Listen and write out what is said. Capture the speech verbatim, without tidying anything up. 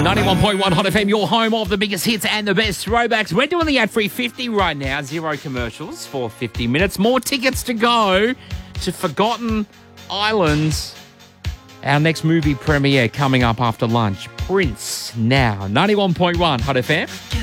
ninety-one point one Hot F M, your home of the biggest hits and the best throwbacks. We're doing the ad-free fifty right now. Zero commercials for fifty minutes. More tickets to go to Forgotten Islands. Our next movie premiere coming up after lunch. Prince now. ninety-one point one Hot F M.